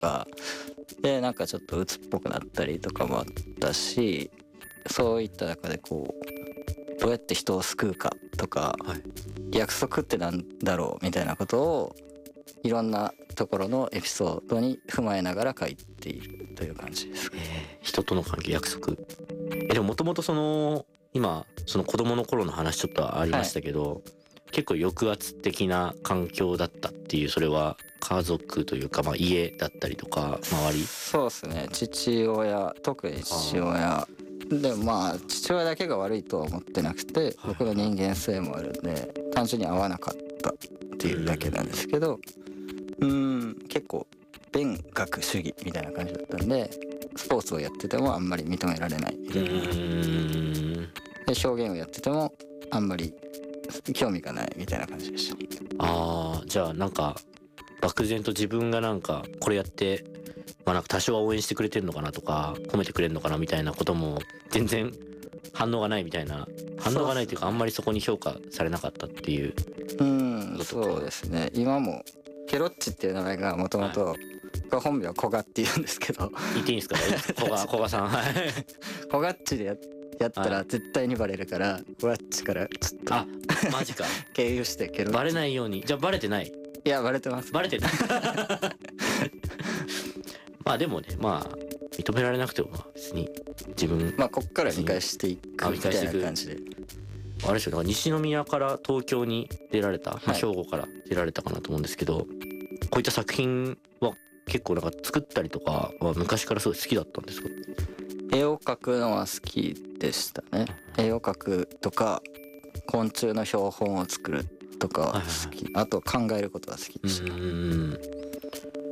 かでなんかちょっと鬱っぽくなったりとかもあったし、そういった中でこうどうやって人を救うかとか、 はい、 約束ってなんだろうみたいなことをいろんなところのエピソードに踏まえながら書いているという感じです。 人との関係、約束。でももともとその今その子供の頃の話ちょっとありましたけど、はい、結構抑圧的な環境だったっていう、それは家族というか、まあ家だったりとか周り。 そうですね、父親、特に父親でもまあ父親だけが悪いとは思ってなくて、僕の人間性もあるんで単純に合わなかったっていうだけなんですけど、結構勉学主義みたいな感じだったんで、スポーツをやっててもあんまり認められないみたいな、で表現をやっててもあんまり興味がないみたいな感じでした。 じゃあなんか漠然と自分がなんかこれやって、まあなんか多少は応援してくれてるのかなとか褒めてくれるのかなみたいなことも全然反応がないみたいな、反応がないというかあんまりそこに評価されなかったっていう。 そうですね。今もケロッチっていう名前がもともと本名はコガって言うんですけど、 言っていいんですか？コガさん。はい。 コガッチでやったら絶対にバレるから、コガッチからちょっとマジか経由してケロッチバレないように。じゃあバレてない？ いやバレてます。 バレてないまあでもね、まあ認められなくても別に自分、 まあこっから見返していくみたいな感じで、 あれですよ、西宮から東京に出られた、兵庫から出られたかなと思うんですけど、こういった作品は結構なんか作ったりとかは昔からすごい好きだったんですか？ 絵を描くのは好きでしたね。絵を描くとか昆虫の標本を作るとか好き、あと考えることが好きでした。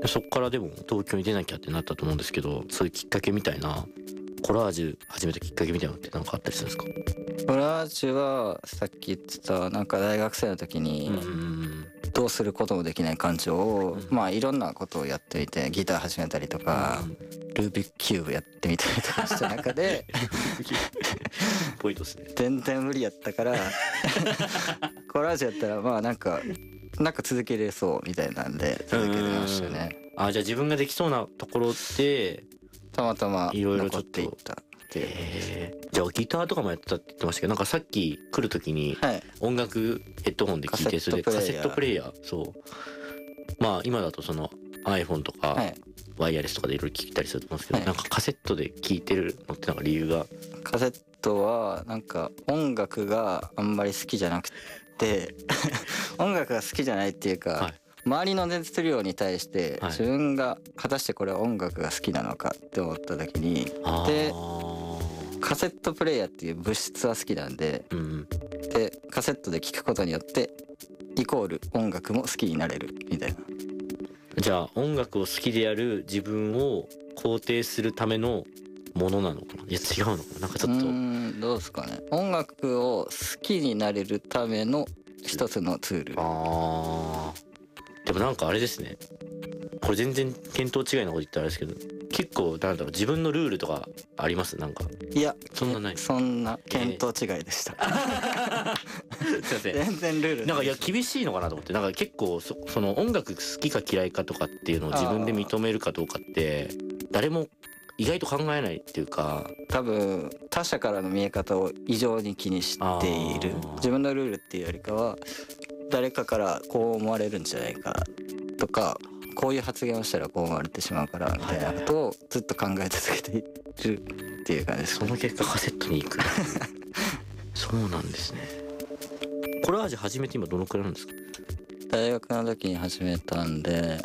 そっからでも東京に出なきゃってなったと思うんですけど、そういうきっかけみたいな、コラージュ始めたきっかけみたいなのって何かあったりするんですか？ コラージュはさっき言ってたなんか大学生の時にどうすることもできない感情を、まあいろんなことをやってみて、ギター始めたりとか、ルービックキューブやってみたりとかした中でポイントですね。 全然無理やったからコラージュやったらまあなんか続けれそうみたいなんで続けてましたね。 じゃあ自分ができそうなところってたまたまいろいろちょっと残っていったっていう。 じゃあギターとかもやってたって言ってましたけど、なんかさっき来る時に音楽ヘッドホンで聴いて、それでカセットプレイヤー、そうまあ今だとその iPhone とかワイヤレスとかでいろいろ聴いたりすると思うんですけど、なんかカセットで聴いてるのってなんか理由が？ カセットはなんか音楽があんまり好きじゃなくて音楽が好きじゃないっていうか、周りの熱量に対して自分が果たしてこれは音楽が好きなのかって思った時に、でカセットプレイヤーっていう物質は好きなんで、でカセットで聴くことによってイコール音楽も好きになれるみたいな。 じゃあ音楽を好きでやる自分を肯定するためのものなのかな？いや違うのかな？なんかちょっとどうですかね。音楽を好きになれるための一つのツール。 でもなんかあれですね、これ全然見当違いなこと言ったらあれですけど、結構なんだろう、自分のルールとかあります？なんかいやそんなない。 そんな見当違いでした、 すいません。 全然ルールなんかいや厳しいのかなと思って、なんか結構その音楽好きか嫌いかとかっていうのを自分で認めるかどうかって誰も意外と考えないっていうか、 多分他者からの見え方を異常に気にしている。自分のルールっていうよりかは誰かからこう思われるんじゃないかとか、こういう発言をしたらこう思われてしまうからみたいなことをずっと考え続けているっていう感じです。 その結果カセットに行くそうなんですね。コラージュ始めて今どのくらいなんですか？ 大学の時に始めたんで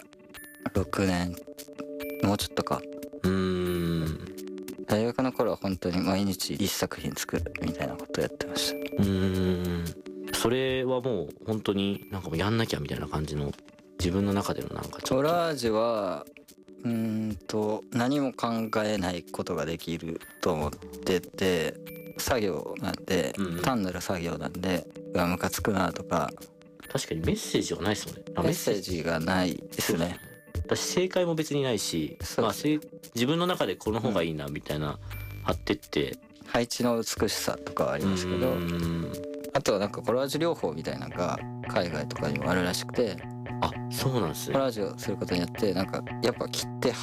6年もうちょっとか。大学の頃は本当に毎日一作品作るみたいなことをやってました。 それはもう本当になんかもうやんなきゃみたいな感じの自分の中でのなんかちょっと。 コラージュは何も考えないことができると思ってて、作業なんで、単なる作業なんで、ムカつくなとか。 確かにメッセージはないですもんね。 メッセージがないですね。 私正解も別にないし、まあ自分の中でこの方がいいなみたいな貼ってって、 配置の美しさとかはありますけど、あとはなんかコラージュ療法みたいなのが海外とかにもあるらしくて。 そうなんですね。 コラージュをすることによってなんかやっぱ切って